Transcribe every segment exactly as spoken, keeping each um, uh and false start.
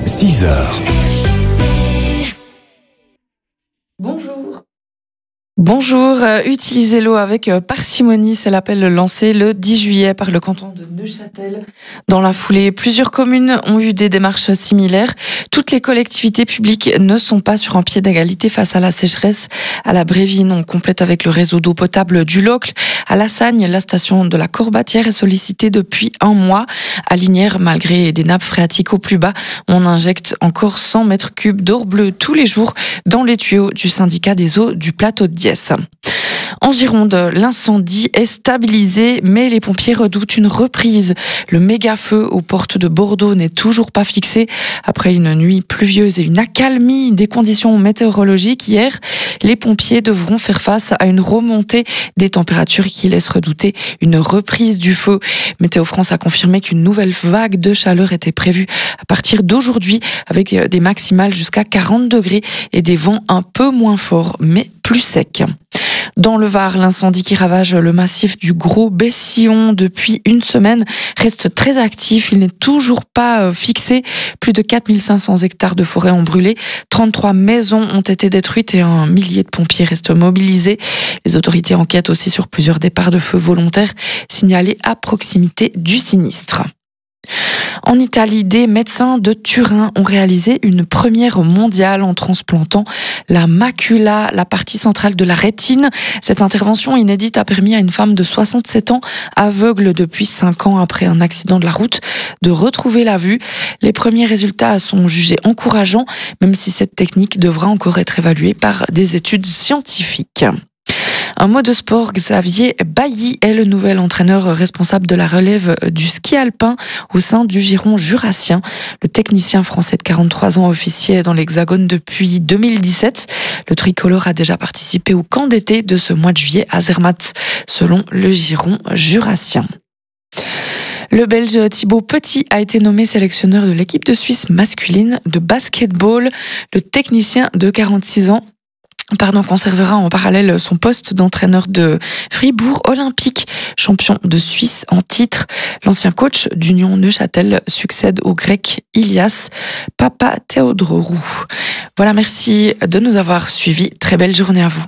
six heures. Bonjour. Bonjour, euh, utilisez l'eau avec euh, parcimonie, c'est l'appel lancé le dix juillet par le canton de Neuchâtel. Dans la foulée, plusieurs communes ont eu des démarches similaires. Toutes les collectivités publiques ne sont pas sur un pied d'égalité face à la sécheresse. À la Brévine, on complète avec le réseau d'eau potable du Locle. À La Sagne, la station de la Corbatière est sollicitée depuis un mois. À Linières, malgré des nappes phréatiques au plus bas, on injecte encore cent mètres cubes d'eau bleue tous les jours dans les tuyaux du syndicat des eaux du plateau de Diesse. En Gironde, l'incendie est stabilisé, mais les pompiers redoutent une reprise. Le méga-feu aux portes de Bordeaux n'est toujours pas fixé. Après une nuit pluvieuse et une accalmie des conditions météorologiques hier, les pompiers devront faire face à une remontée des températures qui laisse redouter une reprise du feu. Météo France a confirmé qu'une nouvelle vague de chaleur était prévue à partir d'aujourd'hui, avec des maximales jusqu'à quarante degrés et des vents un peu moins forts, mais plus secs. Dans le Var, l'incendie qui ravage le massif du Gros Bessillon depuis une semaine reste très actif. Il n'est toujours pas fixé. Plus de quatre mille cinq cents hectares de forêt ont brûlé. trente-trois maisons ont été détruites et un millier de pompiers restent mobilisés. Les autorités enquêtent aussi sur plusieurs départs de feu volontaires signalés à proximité du sinistre. En Italie, des médecins de Turin ont réalisé une première mondiale en transplantant la macula, la partie centrale de la rétine. Cette intervention inédite a permis à une femme de soixante-sept ans, aveugle depuis cinq ans après un accident de la route, de retrouver la vue. Les premiers résultats sont jugés encourageants, même si cette technique devra encore être évaluée par des études scientifiques. Un mot de sport, Xavier Bailly est le nouvel entraîneur responsable de la relève du ski alpin au sein du giron jurassien. Le technicien français de quarante-trois ans officiait dans l'Hexagone depuis deux mille dix-sept. Le tricolore a déjà participé au camp d'été de ce mois de juillet à Zermatt, selon le giron jurassien. Le Belge Thibaut Petit a été nommé sélectionneur de l'équipe de Suisse masculine de basketball. Le technicien de quarante-six ans Pardon, conservera en parallèle son poste d'entraîneur de Fribourg Olympique, champion de Suisse en titre. L'ancien coach d'Union Neuchâtel succède au grec Ilias Papatheodorou. Voilà, merci de nous avoir suivis. Très belle journée à vous.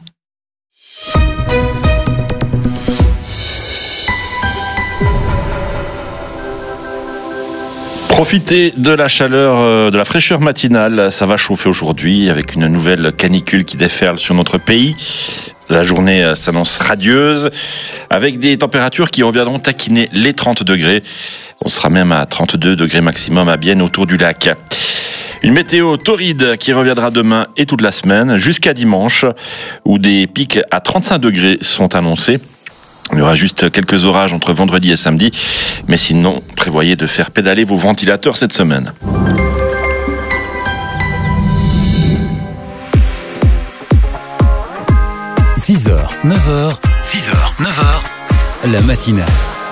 Profitez de la chaleur, de la fraîcheur matinale. Ça va chauffer aujourd'hui avec une nouvelle canicule qui déferle sur notre pays. La journée s'annonce radieuse avec des températures qui reviendront taquiner les trente degrés. On sera même à trente-deux degrés maximum à Bienne autour du lac. Une météo torride qui reviendra demain et toute la semaine jusqu'à dimanche où des pics à trente-cinq degrés sont annoncés. Il y aura juste quelques orages entre vendredi et samedi, mais sinon, prévoyez de faire pédaler vos ventilateurs cette semaine. six heures, neuf heures, six heures, neuf heures, la matinale.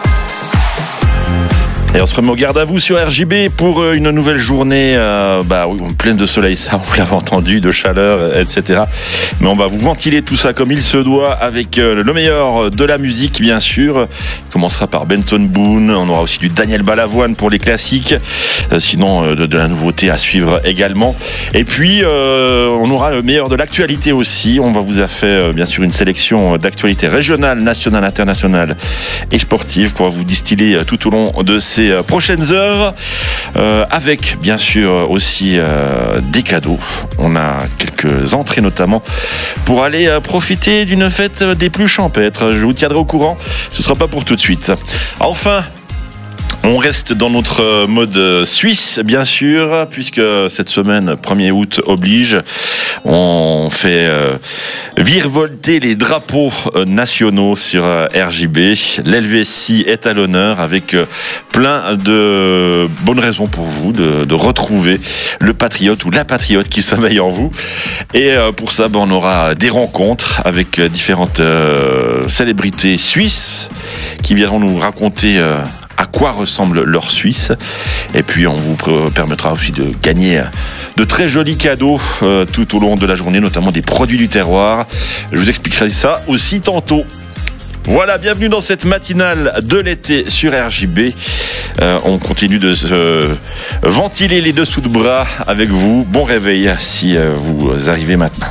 Et on se remet au garde à vous sur R J B pour une nouvelle journée euh, bah, pleine de soleil, ça vous l'avez entendu, de chaleur, et cetera. Mais on va vous ventiler tout ça comme il se doit avec euh, le meilleur de la musique, bien sûr. On commencera par Benton Boone, on aura aussi du Daniel Balavoine pour les classiques, euh, sinon euh, de, de la nouveauté à suivre également. Et puis, euh, on aura le meilleur de l'actualité aussi. On va vous a fait, euh, bien sûr, une sélection d'actualités régionales, nationales, internationales et sportives pour vous distiller euh, tout au long de ces prochaines heures, euh, avec bien sûr aussi euh, des cadeaux. On a quelques entrées notamment pour aller euh, profiter d'une fête des plus champêtres. Je vous tiendrai au courant, ce ne sera pas pour tout de suite. Enfin, on reste dans notre mode suisse, bien sûr, puisque cette semaine, premier août oblige, on fait euh, virevolter les drapeaux nationaux sur R J B. L'Helvétie est à l'honneur avec plein de bonnes raisons pour vous de, de retrouver le patriote ou la patriote qui sommeille en vous. Et pour ça, ben, on aura des rencontres avec différentes euh, célébrités suisses qui viendront nous raconter euh, à quoi ressemble leur Suisse. Et puis on vous permettra aussi de gagner de très jolis cadeaux euh, tout au long de la journée, notamment des produits du terroir. Je vous expliquerai ça aussi tantôt. Voilà, bienvenue dans cette matinale de l'été sur R J B. Euh, on continue de se euh, ventiler les dessous de bras avec vous. Bon réveil si euh, vous arrivez maintenant.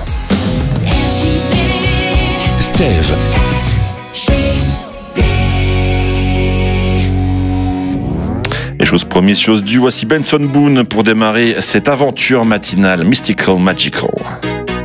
Steve. Les choses promises, choses dues. Voici Benson Boone pour démarrer cette aventure matinale Mystical Magical.